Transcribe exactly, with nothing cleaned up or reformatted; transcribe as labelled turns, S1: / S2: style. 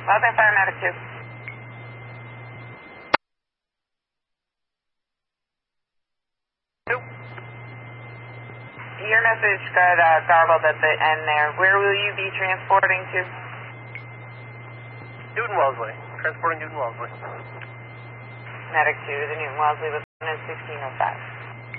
S1: Welcome, Paramedic two. Your message got uh, garbled at the end there. Where will you be transporting to?
S2: Newton Wellesley. Transporting Newton Wellesley.
S1: Medic two to Newton Wellesley with sixteen oh five.